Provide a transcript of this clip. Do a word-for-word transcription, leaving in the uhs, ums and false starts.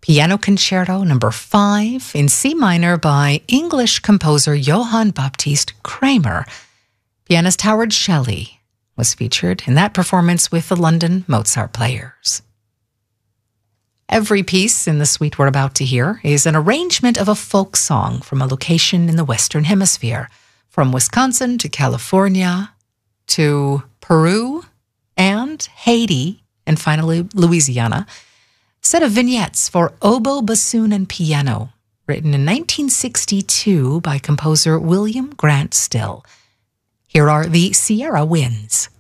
Piano Concerto number five in C minor by English composer Johann Baptist Kramer. Pianist Howard Shelley was featured in that performance with the London Mozart Players. Every piece in the suite we're about to hear is an arrangement of a folk song from a location in the Western Hemisphere, from Wisconsin to California to Peru and Haiti and finally Louisiana. Set of vignettes for oboe, bassoon, and piano, written in nineteen sixty-two by composer William Grant Still. Here are the Sierra Winds.